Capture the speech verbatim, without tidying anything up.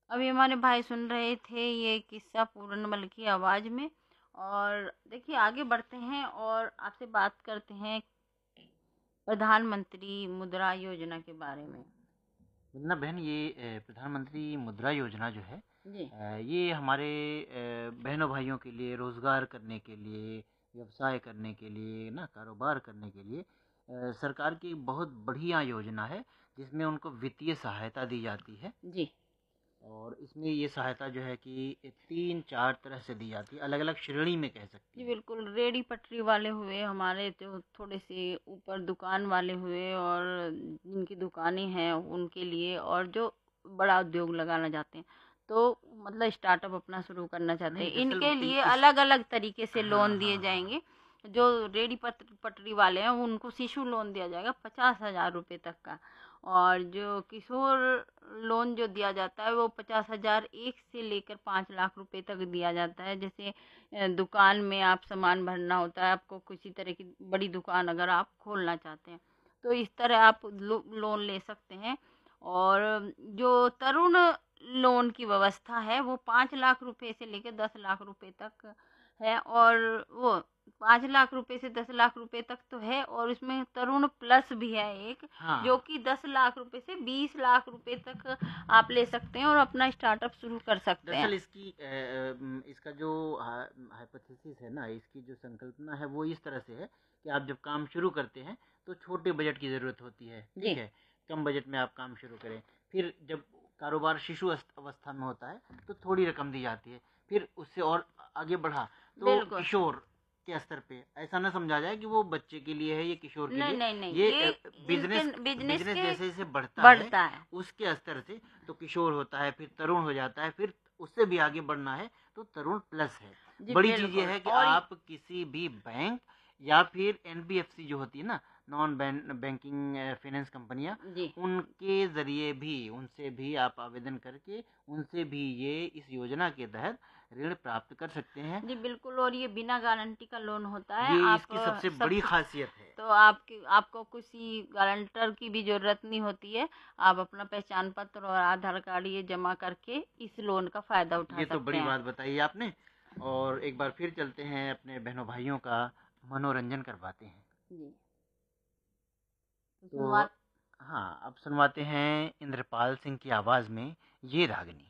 अभी हमारे भाई सुन रहे थे ये किस्सा पूरनमल की आवाज़ में। और देखिए आगे बढ़ते हैं और आपसे बात करते हैं प्रधानमंत्री मुद्रा योजना के बारे में। वंदना बहन, ये अ, प्रधानमंत्री मुद्रा योजना जो है, जी। अ, ये हमारे अ, बहनों भाइयों के लिए रोज़गार करने के लिए, व्यवसाय करने के लिए, ना कारोबार करने के लिए अ, सरकार की बहुत बढ़िया योजना है, जिसमें उनको वित्तीय सहायता दी जाती है। जी। और इसमें ये सहायता जो है कि तीन चार तरह से दी जाती है, अलग अलग श्रेणी में कह सकती जी हैं। बिल्कुल, रेडी पटरी वाले हुए, हमारे जो थोड़े से ऊपर दुकान वाले हुए, और जिनकी दुकानें हैं उनके लिए, और जो बड़ा उद्योग लगाना चाहते हैं, तो मतलब स्टार्टअप अपना शुरू करना चाहते नहीं, हैं, दरअसल इनके इ- लिए इस अलग अलग तरीके से हाँ लोन दिए हाँ हाँ। जाएंगे। जो रेडी पट पटरी वाले हैं उनको शिशु लोन दिया जाएगा पचास हजार रुपये तक का। और जो किशोर लोन जो दिया जाता है वो पचास हजार एक से लेकर पाँच लाख रुपए तक दिया जाता है। जैसे अ, दुकान में आप सामान भरना होता है, आपको किसी तरह की बड़ी दुकान अगर आप खोलना चाहते हैं तो इस तरह आप लो, लोन ले सकते हैं। और जो तरुण लोन की व्यवस्था है वो पाँच लाख रुपए से लेकर दस लाख रुपए तक है। और वो पाँच लाख रुपए से दस लाख रुपए तक तो है, और इसमें तरुण प्लस भी है एक, जो हाँ, कि दस लाख रुपए से बीस लाख रुपए तक आप ले सकते हैं और अपना स्टार्टअप शुरू कर सकते हैं। दरअसल इसकी अ, अम, इसका जो हाइपोथेसिस है ना, इसकी जो संकल्पना है वो इस तरह से है कि आप जब काम शुरू करते हैं तो छोटे बजट की ज़रूरत होती है, ठीक जी है। कम बजट में आप काम शुरू करें, फिर जब कारोबार शिशु अस्त- अवस्था में होता है तो थोड़ी रकम दी जाती है, फिर उससे और आगे बढ़ा तो बिल्कुल। किशोर के स्तर पे, ऐसा ना समझा जाए कि वो बच्चे के लिए है, ये किशोर के नहीं लिए। नहीं नहीं, ये ये इनके बिजनेस बिजनेस बिजनेस के जैसे जैसे बढ़ता है बढ़ता है। उसके स्तर से, तो किशोर होता है, फिर तरुण हो जाता है, फिर उससे भी आगे बढ़ना है तो तरुण प्लस है। जी बड़ी चीज़ ये बिल्कुल। है कि और आप किसी भी बैंक या फिर एनबीएफसी जो होती है ना, नॉन बैंकिंग फाइनेंस कंपनियां, जी उनके ज़रिए भी, उनसे भी आप आवेदन करके उनसे भी ये इस योजना के तहत ऋण प्राप्त कर सकते हैं। जी बिल्कुल, और ये बिना गारंटी का लोन होता है। ये आप इसकी अ, सबसे बड़ी सबसे खासियत है। तो आपकी आपको किसी गारंटर की भी जरूरत नहीं होती है। आप अपना पहचान पत्र और आधार कार्ड ये जमा करके इस लोन का फायदा उठा ये तो सकते बड़ी हैं। बात बताई आपने। और एक बार फिर चलते हैं, अपने बहनों भाइयों का मनोरंजन करवाते हैं। जी। तो तो शुरुआत। हाँ, अब सुनवाते हैं इंद्रपाल सिंह की आवाज़ में ये रागनी।